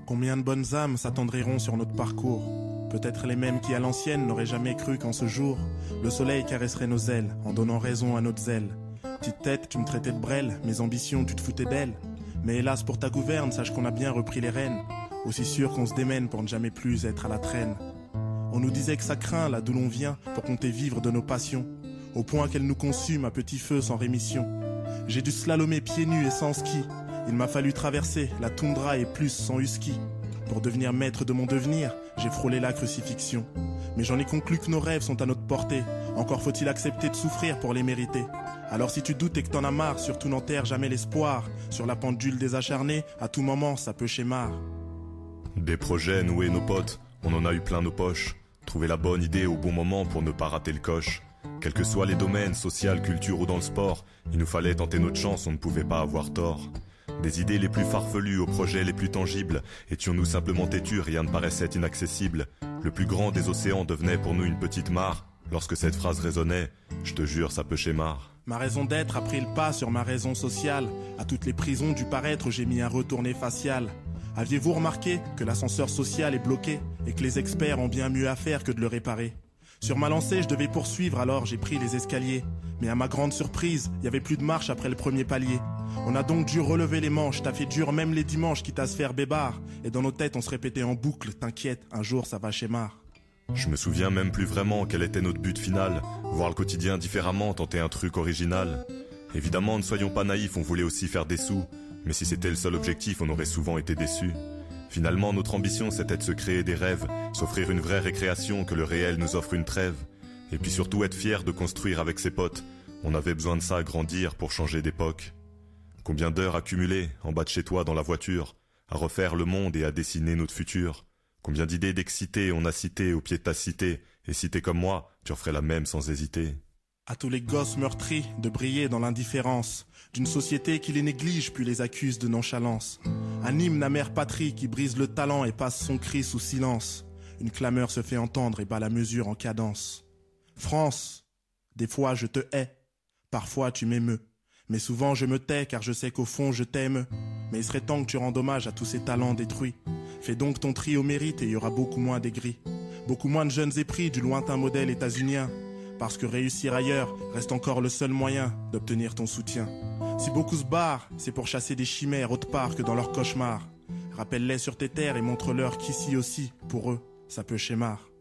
Combien de bonnes âmes s'attendriront sur notre parcours? Peut-être les mêmes qui à l'ancienne n'auraient jamais cru qu'en ce jour, le soleil caresserait nos ailes en donnant raison à notre zèle. Petite tête, tu me traitais de brêle, mes ambitions, tu te foutais d'elles. Mais hélas pour ta gouverne, sache qu'on a bien repris les rênes. Aussi sûr qu'on se démène pour ne jamais plus être à la traîne. On nous disait que ça craint là d'où l'on vient pour compter vivre de nos passions, au point qu'elles nous consument à petit feu sans rémission. J'ai dû slalomer pieds nus et sans ski. Il m'a fallu traverser la toundra et plus sans husky. Pour devenir maître de mon devenir, j'ai frôlé la crucifixion. Mais j'en ai conclu que nos rêves sont à notre portée. Encore faut-il accepter de souffrir pour les mériter. Alors si tu doutes et que t'en as marre, surtout n'enterre jamais l'espoir. Sur la pendule des acharnés, à tout moment ça peut schémar. Des projets noués nos potes, on en a eu plein nos poches. Trouver la bonne idée au bon moment pour ne pas rater le coche. Quels que soient les domaines, social, culture ou dans le sport, il nous fallait tenter notre chance, on ne pouvait pas avoir tort. Des idées les plus farfelues aux projets les plus tangibles, étions-nous simplement têtus, rien ne paraissait inaccessible. Le plus grand des océans devenait pour nous une petite mare. Lorsque cette phrase résonnait, je te jure ça peut schémar. Ma raison d'être a pris le pas sur ma raison sociale. À toutes les prisons du paraître j'ai mis un retourné facial. Aviez-vous remarqué que l'ascenseur social est bloqué et que les experts ont bien mieux à faire que de le réparer? Sur ma lancée, je devais poursuivre, alors j'ai pris les escaliers. Mais à ma grande surprise, il y avait plus de marche après le premier palier. On a donc dû relever les manches, t'as fait dur même les dimanches, quitte à se faire bébard. Et dans nos têtes, on se répétait en boucle, t'inquiète, un jour ça va schémar. Je me souviens même plus vraiment quel était notre but final. Voir le quotidien différemment, tenter un truc original. Évidemment, ne soyons pas naïfs, on voulait aussi faire des sous. Mais si c'était le seul objectif, on aurait souvent été déçus. Finalement, notre ambition, c'était de se créer des rêves, s'offrir une vraie récréation, que le réel nous offre une trêve. Et puis surtout être fier de construire avec ses potes. On avait besoin de ça à grandir pour changer d'époque. Combien d'heures accumulées, en bas de chez toi dans la voiture, à refaire le monde et à dessiner notre futur. Combien d'idées d'excité on a citées au pied de ta cité, et si t'es comme moi, tu en ferais la même sans hésiter. À tous les gosses meurtris de briller dans l'indifférence d'une société qui les néglige puis les accuse de nonchalance. Un hymne à mère patrie qui brise le talent et passe son cri sous silence. Une clameur se fait entendre et bat la mesure en cadence. France, des fois je te hais, parfois tu m'émeus. Mais souvent je me tais car je sais qu'au fond je t'aime. Mais il serait temps que tu rendes hommage à tous ces talents détruits. Fais donc ton tri au mérite et il y aura beaucoup moins d'aigris. Beaucoup moins de jeunes épris du lointain modèle états-unien. Parce que réussir ailleurs reste encore le seul moyen d'obtenir ton soutien. Si beaucoup se barrent, c'est pour chasser des chimères autre part que dans leurs cauchemars. Rappelle-les sur tes terres et montre-leur qu'ici aussi, pour eux, ça peut schémar.